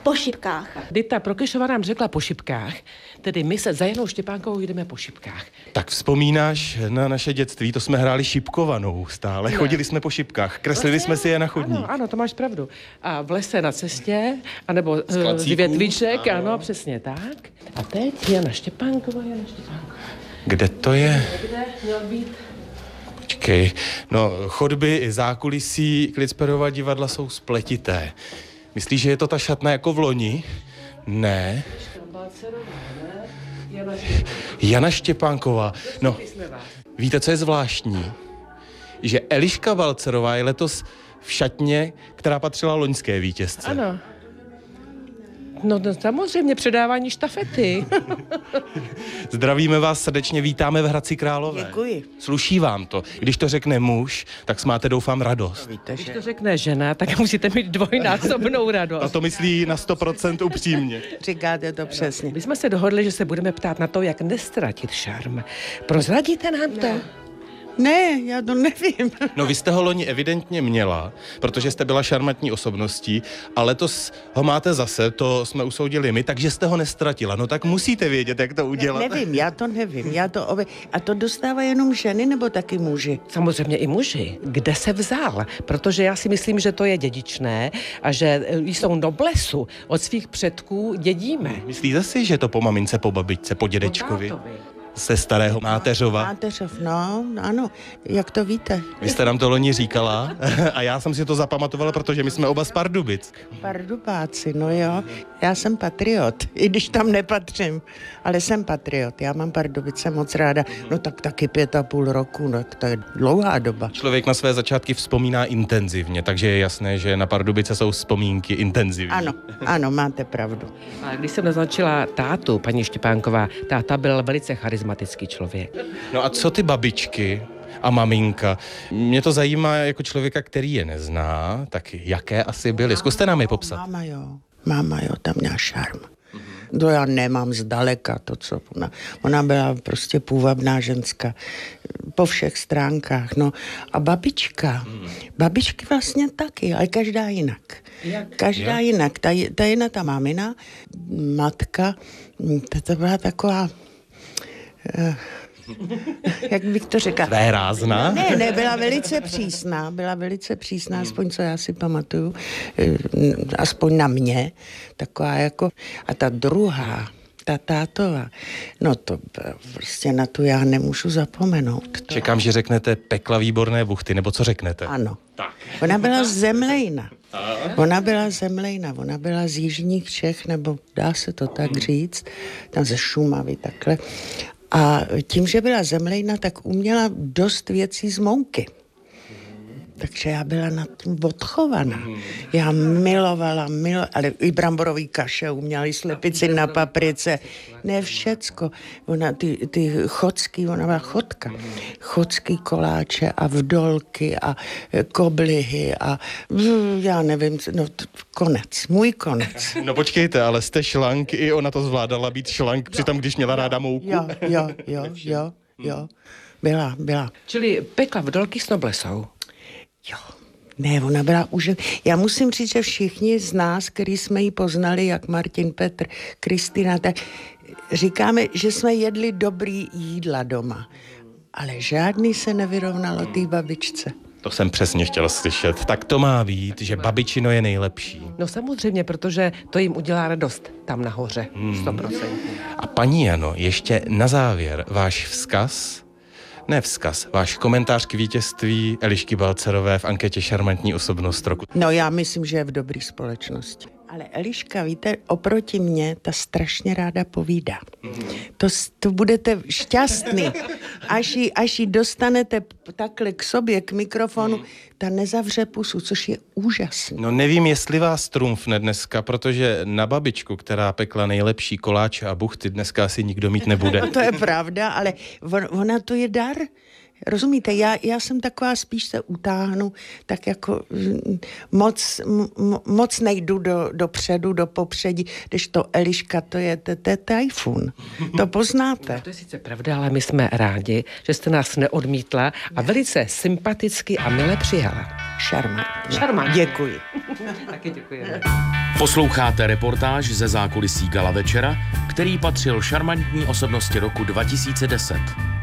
Po šipkách. Dita Prokešová nám řekla po šipkách, tedy my se za Janou Štěpánkovou jdeme po šipkách. Tak vzpomínáš na naše dětství, to jsme hráli šipkovanou stále, chodili jsme po šipkách, kreslili jsme si je na chodník. Ano, to máš pravdu. A v lese na cestě, anebo z větviček, ano, přesně tak. A teď Jana Štěpánková. Kde to je? Kde měl být? Počkej, no chodby i zákulisí Klicperova divadla jsou spletité. Myslíš, že je to ta šatna jako v loni? Ne. Jana Štěpánková. No, víte, co je zvláštní? Že Eliška Balcerová je letos v šatně, která patřila loňské vítězce. Ano. No samozřejmě předávání štafety. Zdravíme vás srdečně, vítáme v Hradci Králové. Děkuji. Sluší vám to. Když to řekne muž, tak máte, doufám, radost. Víte, Když to řekne žena, tak musíte mít dvojnásobnou radost. A to myslí na 100% upřímně. říkáte to přesně. My jsme se dohodli, že se budeme ptát na to, jak nestratit šarm. Prozradíte nám to? Ne, já to nevím. No vy jste ho loni evidentně měla, protože jste byla šarmantní osobností, a letos ho máte zase, to jsme usoudili my, takže jste ho nestratila. No tak musíte vědět, jak to udělat. Nevím, já to nevím. A to dostávají jenom ženy nebo taky muži? Samozřejmě i muži. Kde se vzal? Protože já si myslím, že to je dědičné a že jsou noblesu od svých předků dědíme. Myslíte si, že to po mamince, po babičce, po dědečkovi? Se starého Máteřova? Máteřov, no, ano. Jak to víte? Vy jste nám to loni říkala a já jsem si to zapamatovala, protože my jsme oba z Pardubic. Pardubáci, no jo. Já jsem patriot, i když tam nepatřím, ale jsem patriot. Já mám Pardubice moc ráda. No tak taky 5,5 roku, no to je dlouhá doba. Člověk na své začátky vzpomíná intenzivně, takže je jasné, že na Pardubice jsou vzpomínky intenzivní. Ano, máte pravdu. A když jsem naznačila tátu, paní Štěpánková, táta byl velice charismatický člověk. No a co ty babičky a maminka? Mě to zajímá jako člověka, který je nezná, tak jaké asi byly? Zkuste nám je popsat. Máma jo, tam měla šarm. To já nemám zdaleka to, co ona byla prostě půvabná ženská po všech stránkách, no. A babičky vlastně taky, ale každá jinak. Každá jinak. Ta jedna, ta mámina, matka, to byla taková, jak bych to řekla? Svérázná? Ne, byla velice přísná, aspoň co já si pamatuju, aspoň na mě, taková jako, a ta druhá, ta tátová, no to prostě na tu já nemůžu zapomenout. Čekám, že řeknete pekla výborné buchty, nebo co řeknete? Ano. Tak. Ona byla zemlejna. Ona byla z jižních Čech, nebo dá se to tak říct, tam ze Šumavy takhle. A tím, že byla zemlejna, tak uměla dost věcí z mouky. Takže já byla na tím odchovaná. Já milovala, ale i bramborový kaše uměla, i slepici na paprice. Ne všecko. Ona, ty chocky, ona byla chodka. Chocky koláče a vdolky a koblihy a já nevím, no konec, můj konec. No počkejte, ale jste šlank, i ona to zvládala být šlank, přitom když měla ráda mouku. Jo. Byla. Čili pekla vdolky s noblesou. Jo, ne, ona byla úžasná. Já musím říct, že všichni z nás, který jsme ji poznali, jak Martin, Petr, Kristýna, tak říkáme, že jsme jedli dobrý jídla doma. Ale žádný se nevyrovnalo té babičce. To jsem přesně chtěl slyšet. Tak to má být, že babičino je nejlepší. No samozřejmě, protože to jim udělá radost tam nahoře, 100%. A paní Jano, ještě na závěr váš váš komentář k vítězství Elišky Balcerové v anketě Šarmantní osobnost roku. No já myslím, že je v dobré společnosti. Ale Eliška, víte, oproti mně ta strašně ráda povídá. To budete šťastný. Až jí dostanete takhle k sobě, k mikrofonu, ta nezavře pusu, což je úžasné. No nevím, jestli vás trumfne dneska, protože na babičku, která pekla nejlepší koláče a buchty, dneska asi nikdo mít nebude. To je pravda, ale ona to je dar. Rozumíte, já jsem taková, spíš se utáhnu, tak jako moc nejdu dopředu, do popředí, když to Eliška, to je tajfun. To poznáte. To je sice pravda, ale my jsme rádi, že jste nás neodmítla a velice sympaticky a milé přijala. Šarmantně. Děkuji. Taky děkujeme. Posloucháte reportáž ze zákulisí Gala večera, který patřil šarmantní osobnosti roku 2010.